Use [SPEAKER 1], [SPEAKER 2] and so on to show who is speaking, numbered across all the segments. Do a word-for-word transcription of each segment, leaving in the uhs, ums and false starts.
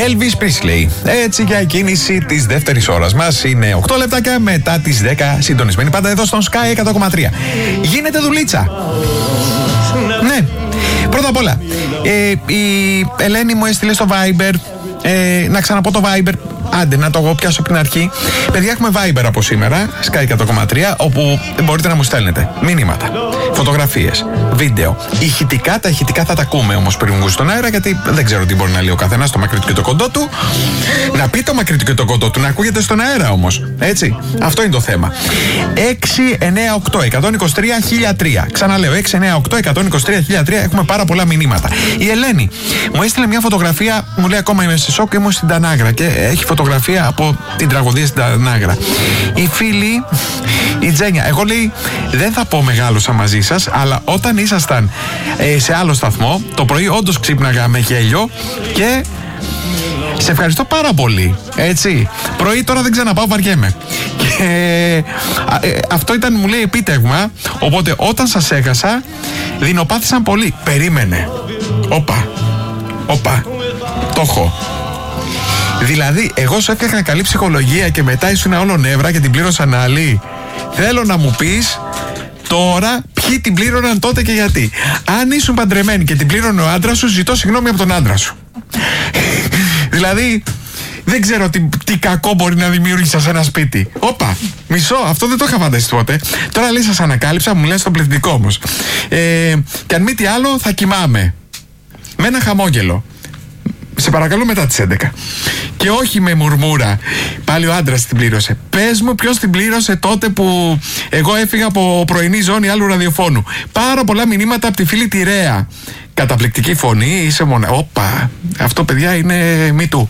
[SPEAKER 1] Elvis Presley. Έτσι για η κίνηση της δεύτερης ώρας μας. Είναι οκτώ λεπτάκια μετά τις δέκα, συντονισμένοι πάντα εδώ στον Sky εκατό κόμμα τρία. Γίνεται δουλίτσα. Ναι. Πρώτα απ' όλα, ε, η Ελένη μου έστειλε στο Viber. Ε, να ξαναπώ το Viber. Άντε, να το πιάσω από την αρχή. Παιδιά, έχουμε Viber από σήμερα, Sky εκατό κόμμα τρία, όπου μπορείτε να μου στέλνετε μηνύματα, φωτογραφίες, βίντεο, ηχητικά. Τα ηχητικά θα τα ακούμε όμως πριν βγουν στον αέρα, γιατί δεν ξέρω τι μπορεί να λέει ο καθένας, το μακρύ του και το κοντό του. Να πει το μακρύ του και το κοντό του, να ακούγεται στον αέρα όμως. Έτσι. Αυτό είναι το θέμα. έξι εννιά οκτώ εκατόν είκοσι τρία χίλια τρία. Ξαναλέω, έξι εννιά οκτώ εκατόν είκοσι τρία χίλια τρία. Έχουμε πάρα πολλά μηνύματα. Η Ελένη μου έστειλε μια φωτογραφία, μου λέει ακόμα είμαι σε σοκ, ήμουν στην Τανάγρα και έχει φωτογραφία από την τραγωδία στην Τανάγρα. Η φίλη, η Τζένια, εγώ λέει δεν θα πω μεγάλωσα μαζί σας, αλλά όταν ήσασταν ε, σε άλλο σταθμό, το πρωί όντως ξύπναγα με γέλιο και σε ευχαριστώ πάρα πολύ. Έτσι. Πρωί τώρα δεν ξαναπάω, βαριέμαι. Και ε, αυτό ήταν, μου λέει, επίτευγμα. Οπότε όταν σας έχασα, δεινοπάθησαν πολύ. Περίμενε. Όπα. Όπα. Το έχω. Δηλαδή, εγώ σου έφτιαχνα καλή ψυχολογία και μετά ήσουν όλο νεύρα και την πλήρωσαν άλλοι. Θέλω να μου πεις τώρα ποιοι την πλήρωναν τότε και γιατί. Αν ήσουν παντρεμένη και την πλήρωνε ο άντρας σου, ζητώ συγγνώμη από τον άντρα σου. Δηλαδή, δεν ξέρω τι, τι κακό μπορεί να δημιούργησα σε ένα σπίτι. Όπα, μισό, αυτό δεν το είχα φανταστεί τότε. Τώρα λέει σας ανακάλυψα, μου λες στο πληθυντικό όμως. Ε, και αν μη τι άλλο, θα κοιμάμαι με ένα χαμόγελο. Σε παρακαλώ μετά τις έντεκα. Και όχι με μουρμούρα. Πάλι ο άντρας την πλήρωσε. Πες μου ποιος την πλήρωσε τότε που εγώ έφυγα από πρωινή ζώνη άλλου ραδιοφώνου. Πάρα πολλά μηνύματα από τη φίλη τη Ρέα. Καταπληκτική φωνή, είσαι μονα... Όπα, αυτό παιδιά είναι μη του.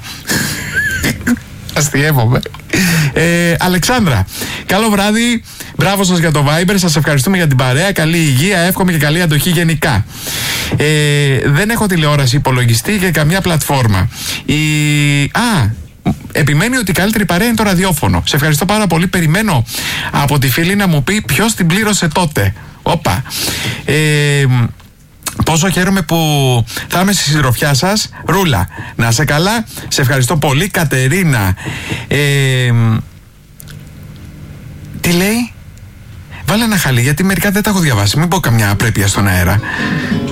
[SPEAKER 1] Αστιεύομαι. Ε, Αλεξάνδρα, καλό βράδυ. Μπράβο σας για το Viber. Σας ευχαριστούμε για την παρέα. Καλή υγεία, εύχομαι και καλή αντοχή γενικά. Ε, δεν έχω τηλεόραση, υπολογιστή και καμιά πλατφόρμα. Η... Α, επιμένει ότι η καλύτερη παρέα είναι το ραδιόφωνο. Σε ευχαριστώ πάρα πολύ. Περιμένω από τη φίλη να μου πει ποιος την πλήρωσε τότε. Όπα. Ε, Πόσο χαίρομαι που θα είμαι στη συντροφιά σας. Ρούλα, να σε καλά. Σε ευχαριστώ πολύ. Κατερίνα. Ε, τι λέει? Βάλε ένα χαλί, γιατί μερικά δεν τα έχω διαβάσει. Μην πω καμιά απρέπεια στον αέρα.